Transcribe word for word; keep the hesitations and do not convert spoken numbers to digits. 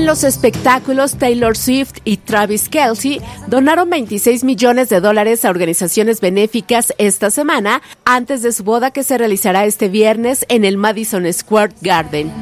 los espectáculos, Taylor Swift y Travis Kelce donaron veintiséis millones de dólares a organizaciones benéficas esta semana, antes de su boda que se realizará este viernes en el Madison Square Garden.